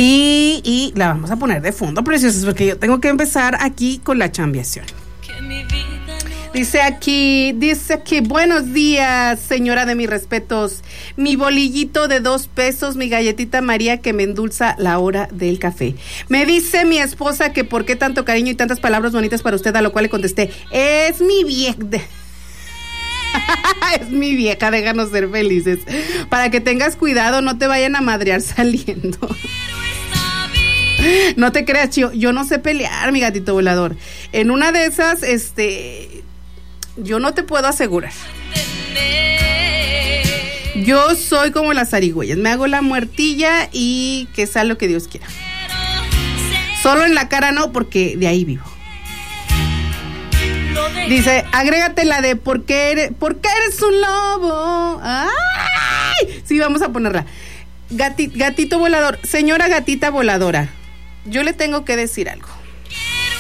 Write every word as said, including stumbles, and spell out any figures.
Y, y la vamos a poner de fondo, preciosos, porque yo tengo que empezar aquí con la chambiación. Dice aquí, dice aquí, buenos días, señora de mis respetos. Mi bolillito de dos pesos, mi galletita María que me endulza la hora del café. Me dice mi esposa que por qué tanto cariño y tantas palabras bonitas para usted, a lo cual le contesté, es mi vieja. Es mi vieja, déjanos ser felices. Para que tengas cuidado, no te vayan a madrear saliendo. No te creas, Chío, yo no sé pelear, mi gatito volador. En una de esas, este... yo no te puedo asegurar. Yo soy como las zarigüeyas, me hago la muertilla y que sea lo que Dios quiera. Solo en la cara no, porque de ahí vivo. Dice, agrégate la de ¿por qué eres, ¿por qué eres un lobo? ¡Ay! Sí, vamos a ponerla. Gati, gatito volador, señora gatita voladora, yo le tengo que decir algo.